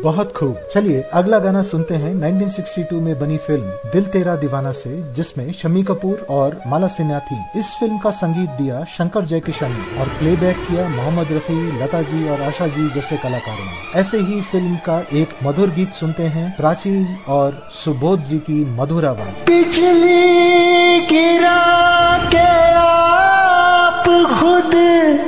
बहुत खूब। चलिए अगला गाना सुनते हैं 1962 में बनी फिल्म दिल तेरा दीवाना से, जिसमें शम्मी कपूर और माला सिन्हा थी। इस फिल्म का संगीत दिया शंकर जयकिशन ने और प्लेबैक किया मोहम्मद रफी, लता जी और आशा जी जैसे कलाकारों ने। ऐसे ही फिल्म का एक मधुर गीत सुनते हैं प्राची और सुबोध जी की मधुर आवाज। पिछली गिरा के